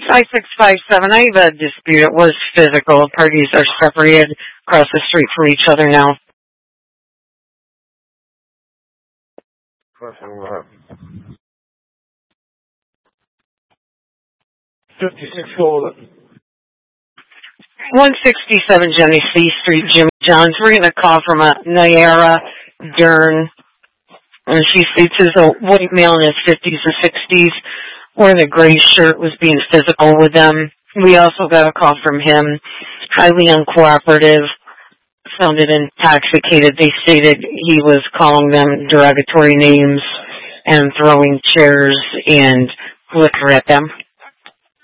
5657. I have a dispute. It was physical. Parties are separated across the street from each other now. Question what? 56 Golden. 167 Jenny C. Street, Jimmy Johns. We're getting a call from a Nayara Dern. And she states is a white male in his 50s and 60s wearing a gray shirt was being physical with them. We also got a call from him, highly uncooperative, sounded intoxicated. They stated he was calling them derogatory names and throwing chairs and liquor at them.